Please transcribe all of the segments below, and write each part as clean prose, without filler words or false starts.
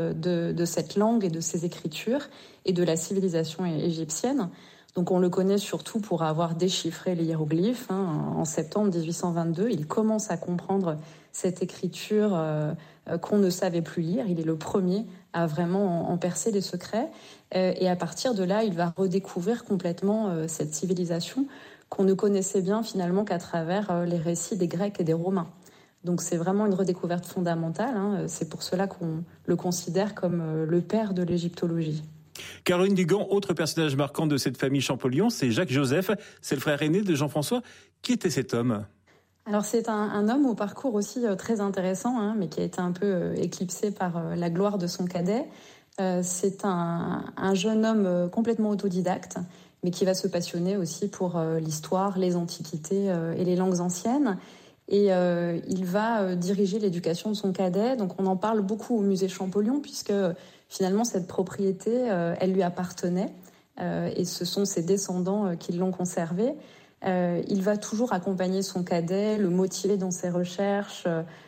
de cette langue et de ses écritures et de la civilisation égyptienne. Donc on le connaît surtout pour avoir déchiffré les hiéroglyphes. En septembre 1822, il commence à comprendre cette écriture qu'on ne savait plus lire. Il est le premier à vraiment en percer les secrets. Et à partir de là, il va redécouvrir complètement cette civilisation qu'on ne connaissait bien finalement qu'à travers les récits des Grecs et des Romains. Donc c'est vraiment une redécouverte fondamentale. C'est pour cela qu'on le considère comme le père de l'égyptologie. Caroline Dugan, autre personnage marquant de cette famille Champollion, c'est Jacques-Joseph, c'est le frère aîné de Jean-François. Qui était cet homme ? Alors c'est un homme au parcours aussi très intéressant, mais qui a été un peu éclipsé par la gloire de son cadet. C'est un jeune homme complètement autodidacte, mais qui va se passionner aussi pour l'histoire, les antiquités et les langues anciennes. Et il va diriger l'éducation de son cadet. Donc on en parle beaucoup au musée Champollion, puisque finalement cette propriété, elle lui appartenait. Et ce sont ses descendants qui l'ont conservée. Il va toujours accompagner son cadet, le motiver dans ses recherches,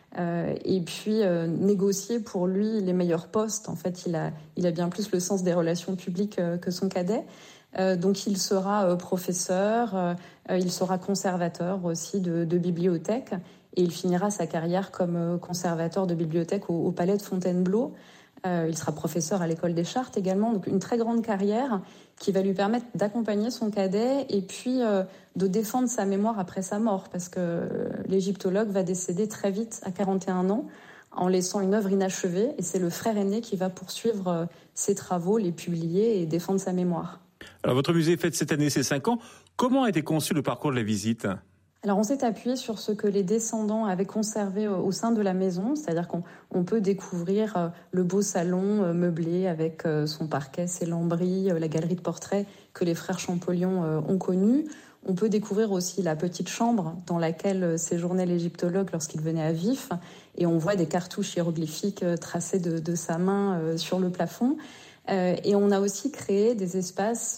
et puis négocier pour lui les meilleurs postes. En fait, il a bien plus le sens des relations publiques que son cadet. Donc il sera professeur, il sera conservateur aussi de bibliothèque, et il finira sa carrière comme conservateur de bibliothèque au palais de Fontainebleau. Il sera professeur à l'école des Chartes également, donc une très grande carrière qui va lui permettre d'accompagner son cadet et puis de défendre sa mémoire après sa mort, parce que l'égyptologue va décéder très vite à 41 ans en laissant une œuvre inachevée, et c'est le frère aîné qui va poursuivre ses travaux, les publier et défendre sa mémoire. Alors votre musée fête cette année ses 5 ans. Comment a été conçu le parcours de la visite ? Alors on s'est appuyé sur ce que les descendants avaient conservé au sein de la maison, c'est-à-dire qu'on peut découvrir le beau salon meublé avec son parquet, ses lambris, la galerie de portraits que les frères Champollion ont connue. On peut découvrir aussi la petite chambre dans laquelle séjournait l'égyptologue lorsqu'il venait à Vif, et on voit des cartouches hiéroglyphiques tracées de sa main sur le plafond. Et on a aussi créé des espaces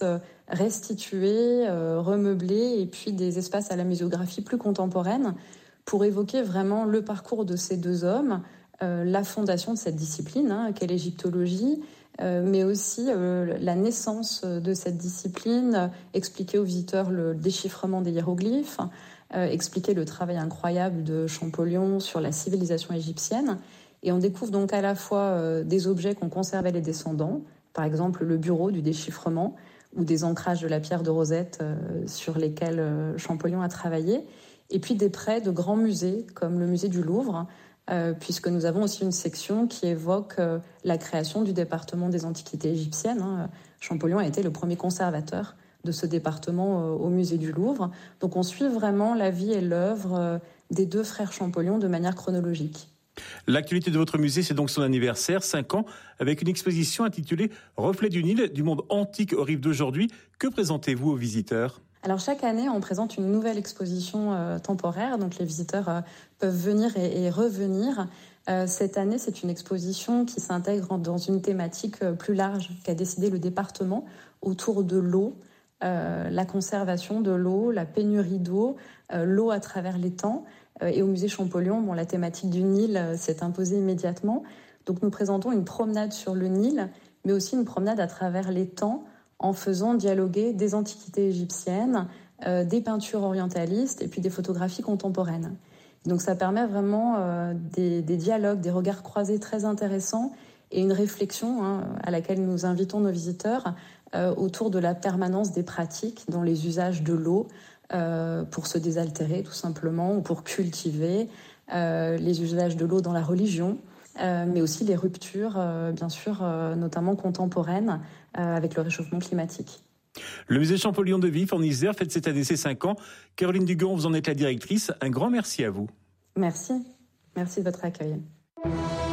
restitués, remeublés, et puis des espaces à la muséographie plus contemporaine pour évoquer vraiment le parcours de ces deux hommes, la fondation de cette discipline qu'est l'égyptologie, mais aussi la naissance de cette discipline, expliquer aux visiteurs le déchiffrement des hiéroglyphes, expliquer le travail incroyable de Champollion sur la civilisation égyptienne. Et on découvre donc à la fois des objets qu'ont conservés les descendants, par exemple le bureau du déchiffrement ou des ancrages de la pierre de Rosette sur lesquels Champollion a travaillé, et puis des prêts de grands musées comme le musée du Louvre, puisque nous avons aussi une section qui évoque la création du département des antiquités égyptiennes. Champollion a été le premier conservateur de ce département au musée du Louvre. Donc on suit vraiment la vie et l'œuvre des deux frères Champollion de manière chronologique. L'actualité de votre musée, c'est donc son anniversaire, 5 ans, avec une exposition intitulée « Reflets du Nil, du monde antique aux rives d'aujourd'hui ». Que présentez-vous aux visiteurs ? Alors chaque année, on présente une nouvelle exposition temporaire, donc les visiteurs peuvent venir et revenir. Cette année, c'est une exposition qui s'intègre dans une thématique plus large qu'a décidé le département autour de l'eau, la conservation de l'eau, la pénurie d'eau, l'eau à travers les temps. Et au musée Champollion, la thématique du Nil s'est imposée immédiatement. Donc nous présentons une promenade sur le Nil, mais aussi une promenade à travers les temps, en faisant dialoguer des antiquités égyptiennes, des peintures orientalistes et puis des photographies contemporaines. Donc ça permet vraiment des dialogues, des regards croisés très intéressants et une réflexion à laquelle nous invitons nos visiteurs autour de la permanence des pratiques dans les usages de l'eau, pour se désaltérer tout simplement, ou pour cultiver, les usages de l'eau dans la religion, mais aussi les ruptures, bien sûr, notamment contemporaines, avec le réchauffement climatique. Le musée Champollion de Vif en Isère fête cette année ses 5 ans. Caroline Dugan, vous en êtes la directrice. Un grand merci à vous. Merci de votre accueil.